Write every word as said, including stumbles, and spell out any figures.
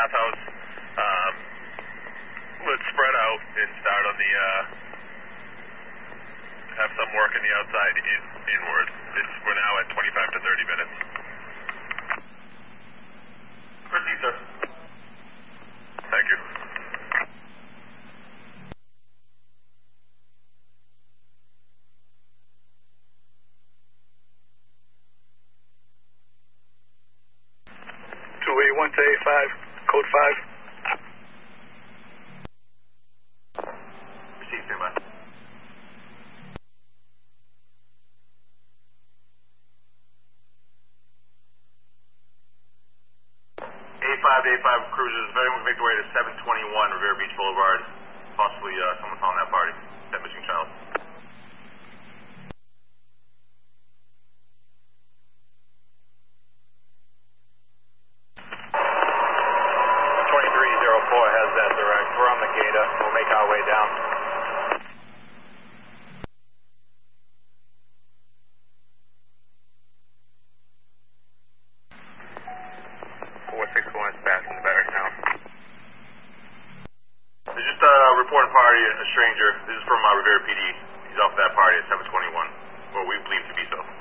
bathhouse. Um, let's spread out and start on the, uh, have some work on the outside in, inward. It's, we're now at twenty-five to thirty minutes. Proceed, sir. Thank you. two eighty-one to A five, code five. Proceed, stand by. A five to A five cruisers, if anyone can make their way to seven twenty-one Revere Beach Boulevard, possibly uh, someone found that party, that missing child. twenty-three oh four has that direct. We're on the Gata. We'll make our way down. four six one is passing the barracks now. There's just a uh, reporting party, a stranger. This is from uh, Revere P D. He's off that party at seven twenty-one, or we believe to be so.